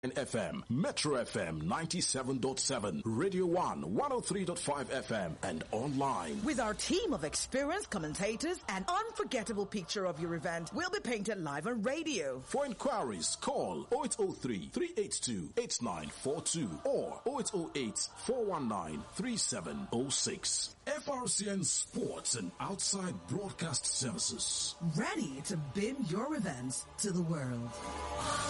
FM, Metro FM 97.7, Radio 1 103.5 FM, and online. With our team of experienced commentators, an unforgettable picture of your event will be painted live on radio. For inquiries, call 0803-382-8942 or 0808-419-3706. FRCN Sports and Outside Broadcast Services. Ready to beam your events to the world.